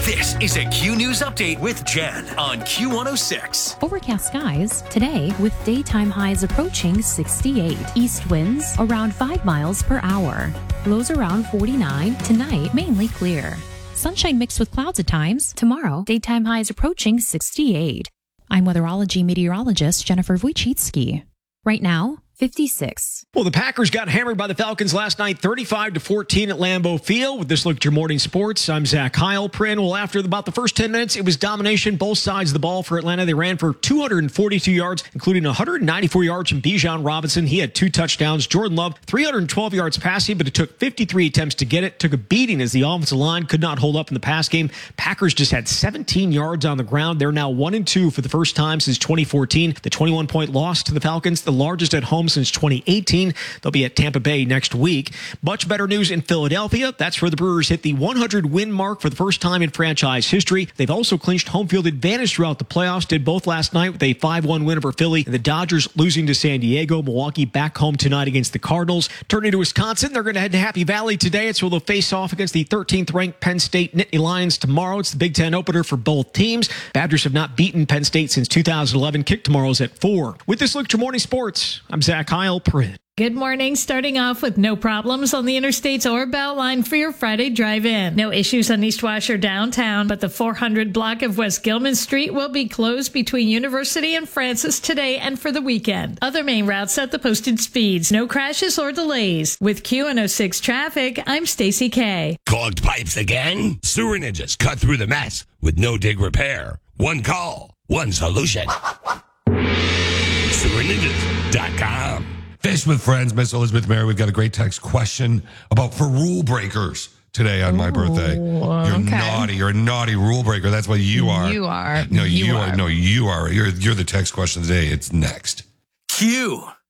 This is a Q News Update with Jen on Q106. Overcast skies today with daytime highs approaching 68. East winds around 5 miles per hour. Lows around 49. Tonight, mainly clear. Sunshine mixed with clouds at times. Tomorrow, daytime highs approaching 68. I'm weatherology meteorologist Jennifer Wojcicki. Right now, 56. Well, the Packers got hammered by the Falcons last night, 35-14 at Lambeau Field. With this look at your morning sports, I'm Zach Heilprin. Well, after about the first 10 minutes, it was domination, both sides of the ball for Atlanta. They ran for 242 yards, including 194 yards from Bijan Robinson. He had 2 touchdowns. Jordan Love, 312 yards passing, but it took 53 attempts to get it. Took a beating as the offensive line could not hold up in the pass game. Packers just had 17 yards on the ground. They're now 1-2 for the first time since 2014. The 21-point loss to the Falcons, the largest at home since 2018. They'll be at Tampa Bay next week. Much better news in Philadelphia. That's where the Brewers hit the 100-win mark for the first time in franchise history. They've also clinched home field advantage throughout the playoffs. Did both last night with a 5-1 win over Philly, and the Dodgers losing to San Diego. Milwaukee back home tonight against the Cardinals. Turning to Wisconsin, they're going to head to Happy Valley today. It's where they'll face off against the 13th-ranked Penn State Nittany Lions tomorrow. It's the Big Ten opener for both teams. Badgers have not beaten Penn State since 2011. Kick tomorrow's at 4. With this look at your morning sports, I'm Zach Heilprin. Good morning. Starting off with no problems on the interstates or Beltline for your Friday drive-in. No issues on East Wash or downtown, but the 400 block of West Gilman Street will be closed between University and Francis today and for the weekend. Other main routes at the posted speeds. No crashes or delays. With Q106 traffic, I'm Stacy K. Clogged pipes again? Sewer Ninjas cut through the mess with no dig repair. One call, one solution. SewerNinjas.com. Fish with Friends, Miss Elizabeth Mary. We've got a great text question about for rule breakers today on my birthday. You're naughty. You're a naughty rule breaker. That's what you are. You are. No, you are. No, you are. You're the text question today. It's next. Q.